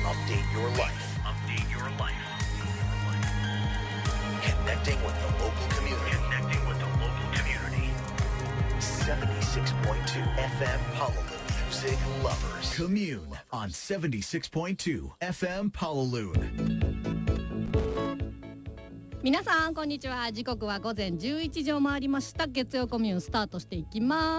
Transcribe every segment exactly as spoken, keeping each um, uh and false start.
update your life. Update your life. Connecting with the local community. Connecting with the local community. seventy-six point two F M Honolulu Music Lovers. Commune on seventy-six point two F M Honolulu. 皆さんこんにちは。時刻は午前じゅういちじを回りました。月曜コミューンスタートしていきます。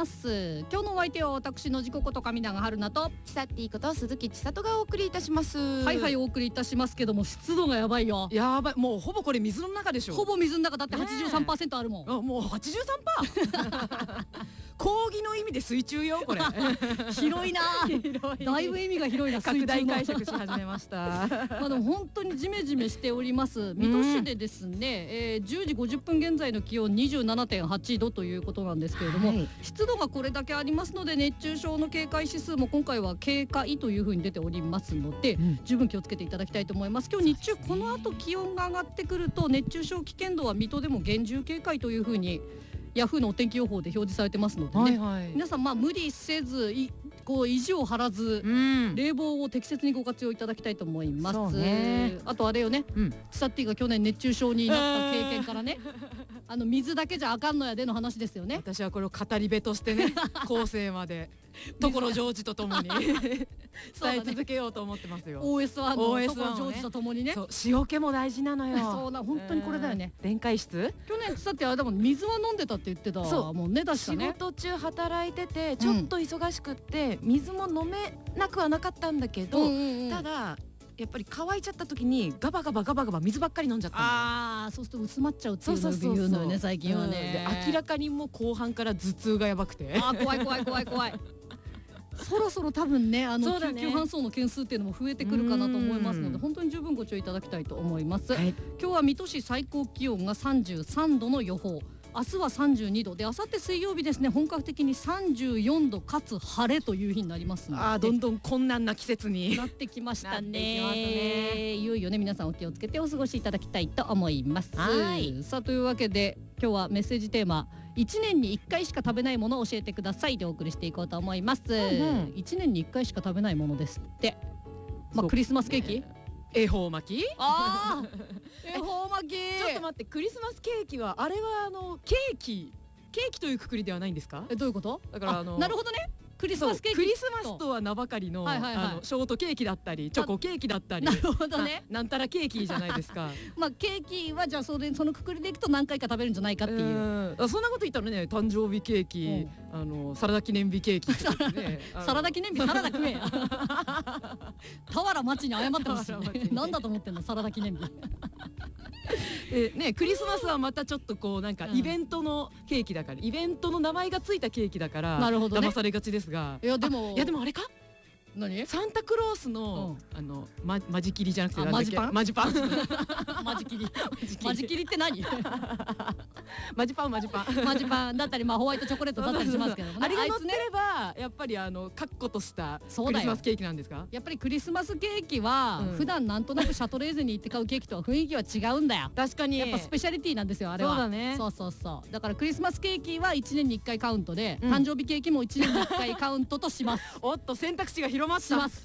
今日のお相手は私の時刻こと上永春菜とちさっていいこと鈴木千里がお送りいたします。 はいはい、お送りいたしますけども、湿度がやばいよ。 やばい、もうほぼこれ水の中でしょ。 ほぼ水の中だって はちじゅうさんパーセント あるもん、 あ、もう はちじゅうさんパーセント 講義の意味で水中よこれ広いな広い、だいぶ意味が広いな。 拡大解釈し始めましたまあでも本当にジメジメしております。水戸市でですね、えー、じゅうじごじゅっぷん現在の気温 にじゅうななてんはちどということなんですけれども、はい、湿度がこれだけありますので熱中症の警戒指数も今回は警戒というふうに出ておりますので、うん、十分気をつけていただきたいと思います。今日日中この後気温が上がってくると熱中症危険度は水戸でも厳重警戒というふうにヤフーのお天気予報で表示されてますのでね、はいはい、皆さんまあ無理せずいこう意地を張らず、うん、冷房を適切にご活用いただきたいと思います。そうね、あとあれよね、うん、チサッティが去年熱中症になった経験からねあの水だけじゃあかんのやでの話ですよね。 私はこれを語り部としてね後世まで所ジョージとともに伝え続けようと思ってますよ。 オーエスワン の所ジョージとともにね。 そう、塩気も大事なのよそうな、本当にこれだよね。 電解質去年チサッティあれだもん、水は飲んでたって言ってたもんね。確かね、 仕事中働いててちょっと忙しくって、うん、水も飲めなくはなかったんだけど、うんうんうん、ただやっぱり乾いちゃった時にガバガバガバガバ水ばっかり飲んじゃったの。 ああ、そうすると薄まっちゃうっていうのを言うのよね最近はね、 うん、で明らかにもう後半から頭痛がやばくて、 あー怖い怖い怖い怖いそろそろ多分ね、あの救急搬送の件数っていうのも増えてくるかなと思いますので、本当に十分ご注意いただきたいと思います、はい、今日は水戸市最高気温がさんじゅうさんどの予報、明日はさんじゅうにどで、明後日水曜日ですね、本格的にさんじゅうよんどかつ晴れという日になりますので、 あ、どんどん困難な季節になってきましたね。 なってきますね。 いよいよね、皆さんお気をつけてお過ごしいただきたいと思います。はい、さあというわけで今日はメッセージテーマ、いちねんにいっかいしか食べないものを教えてくださいでお送りしていこうと思います、うんうん、いちねんにいっかいしか食べないものですって、まあ、クリスマスケーキ、 恵方巻き、 あー恵方巻きちょっと待って、クリスマスケーキはあれはあのケーキケーキというくくりではないんですか？ え、どういうこと？ だからあのなるほどね、クリスマスケーキ、 クリスマスとは名ばかり の,、はいはいはい、あのショートケーキだったりチョコケーキだったり、 なるほどね、 な, なんたらケーキじゃないですかまあケーキはじゃあそれそのくくりでいくと何回か食べるんじゃないかっていう、 うそんなこと言ったらね、誕生日ケーキ、あのサラダ記念日ケーキとか、ね、 サラダ記念日サラダ食えや田原町に謝ってますよねなんだと思ってんのサラダ記念日えね、クリスマスはまたちょっとこうなんかイベントのケーキだから、うん、イベントの名前がついたケーキだからなるほど、ね、 騙されがちですが、 いやでもいやでもあれか、 何？ サンタクロースの、うん、あのまマジ切りじゃなくてマジパンマジパンマジ切りマジ切りって何？ マジパンマジパンマジパンだったり、まあホワイトチョコレートだったりしますけどもね、 あれが乗ってればやっぱりあのカッコとしたクリスマスケーキなんですか？ やっぱりクリスマスケーキは、うん、普段なんとなくシャトレーゼに行って買うケーキとは雰囲気は違うんだよ。 確かにやっぱスペシャリティなんですよあれは。 そうだね。 そうそうそう。だからクリスマスケーキはいちねんにいっかいカウントで、うん、誕生日ケーキもいちねんにいっかいカウントとしますおっと選択肢が広まったします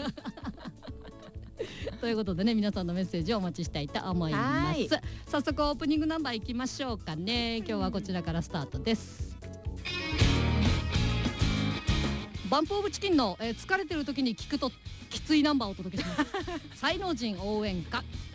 ということでね、皆さんのメッセージをお待ちしたいと思います。早速オープニングナンバーいきましょうかね。今日はこちらからスタートです。バンプオブチキンの、えー、疲れてる時に聞くときついナンバーをお届けします才能人応援歌